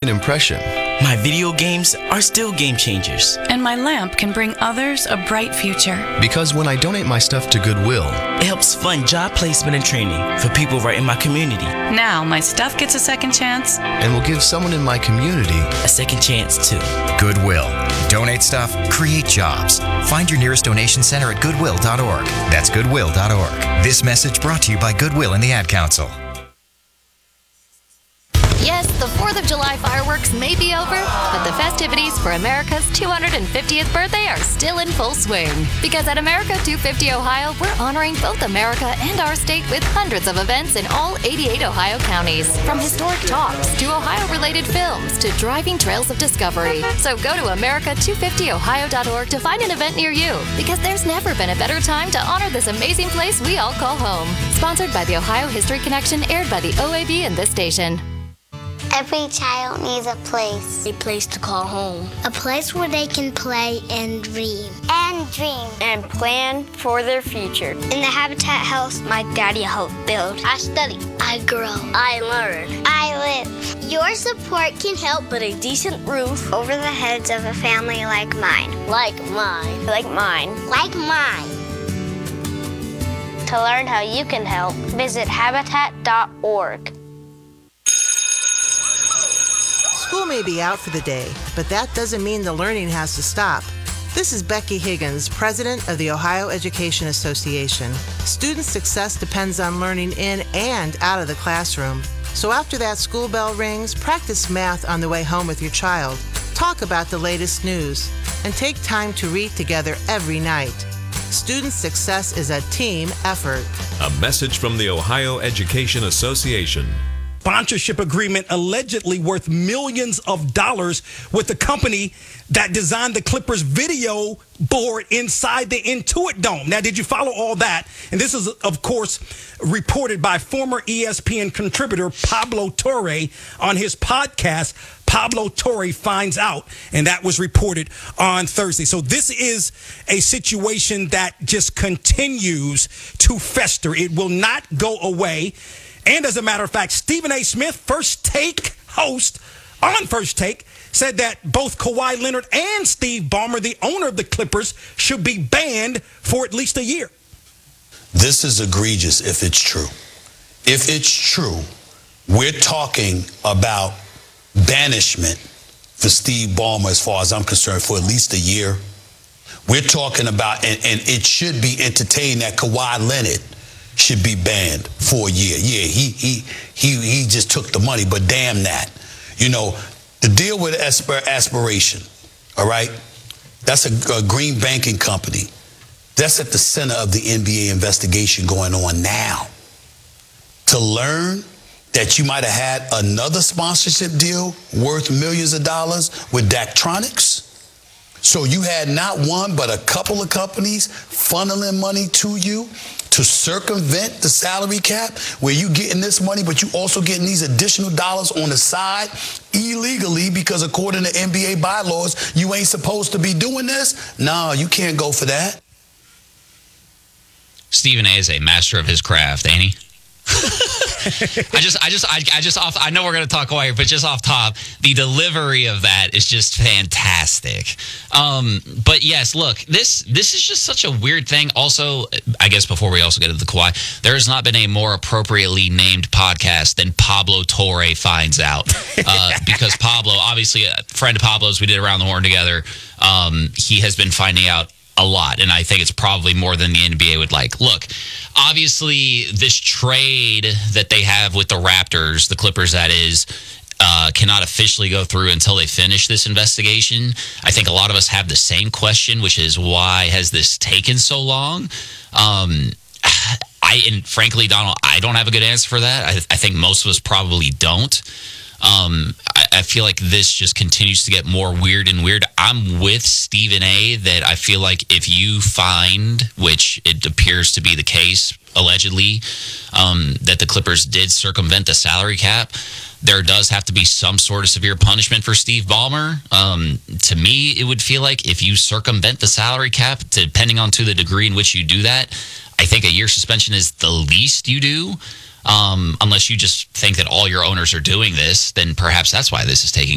an impression. My video games are still game changers. And my lamp can bring others a bright future. Because when I donate my stuff to Goodwill, it helps fund job placement and training for people right in my community. Now my stuff gets a second chance. And will give someone in my community a second chance too. Goodwill. Donate stuff, create jobs. Find your nearest donation center at goodwill.org. That's goodwill.org. This message brought to you by Goodwill and the Ad Council. Yes, the 4th of July fireworks may be over, but the festivities for America's 250th birthday are still in full swing. Because at America 250 Ohio, we're honoring both America and our state with hundreds of events in all 88 Ohio counties. From historic talks to Ohio-related films to driving trails of discovery. So go to America250Ohio.org to find an event near you. Because there's never been a better time to honor this amazing place we all call home. Sponsored by the Ohio History Connection, aired by the OAB and this station. Every child needs a place. A place to call home. A place where they can play and dream. And plan for their future. In the Habitat house, my daddy helped build. I study. I grow. I learn. I live. Your support can help, but a decent roof over the heads of a family like mine. Like mine. Like mine. Like mine. To learn how you can help, visit habitat.org. School may be out for the day, but that doesn't mean the learning has to stop. This is Becky Higgins, president of the Ohio Education Association. Student success depends on learning in and out of the classroom. So after that school bell rings, practice math on the way home with your child. Talk about the latest news, and take time to read together every night. Student success is a team effort. A message from the Ohio Education Association. Sponsorship agreement allegedly worth millions of dollars with the company that designed the Clippers video board inside the Intuit Dome. Now, did you follow all that? And this is, of course, reported by former ESPN contributor Pablo Torre on his podcast, Pablo Torre Finds Out, and that was reported on Thursday. So this is a situation that just continues to fester. It will not go away. And as a matter of fact, Stephen A. Smith, First Take host on First Take, said that both Kawhi Leonard and Steve Ballmer, the owner of the Clippers, should be banned for at least a year. This is egregious if it's true. If it's true, we're talking about banishment for Steve Ballmer, as far as I'm concerned, for at least a year. We're talking about, and it should be entertained that Kawhi Leonard should be banned for a year. Yeah, he just took the money, but damn that. You know, the deal with Aspiration, all right? That's a green banking company. That's at the center of the NBA investigation going on now. To learn that you might have had another sponsorship deal worth millions of dollars with Daktronics. So you had not one, but a couple of companies funneling money to you to circumvent the salary cap, where you getting this money, but you also getting these additional dollars on the side illegally, because according to NBA bylaws, you ain't supposed to be doing this. No, you can't go for that. Stephen A. is a master of his craft, ain't he? I know we're going to talk Kawhi, but just off top, the delivery of that is just fantastic. But yes, look, this is just such a weird thing. Also, I guess before we also get into the Kawhi, there has not been a more appropriately named podcast than Pablo Torre Finds Out. Because Pablo, obviously a friend of Pablo's, we did Around the Horn together. He has been finding out a lot, and I think it's probably more than the NBA would like. Look, obviously, this trade that they have with the Raptors, the Clippers that is, cannot officially go through until they finish this investigation. I think a lot of us have the same question, which is, why has this taken so long? And frankly, Donald, I don't have a good answer for that. I think most of us probably don't. I feel like this just continues to get more weird and weird. I'm with Stephen A. that I feel like if you find, which it appears to be the case, allegedly, that the Clippers did circumvent the salary cap, there does have to be some sort of severe punishment for Steve Ballmer. To me, it would feel like if you circumvent the salary cap, depending on to the degree in which you do that, I think a year suspension is the least you do. Unless you just think that all your owners are doing this, then perhaps that's why this is taking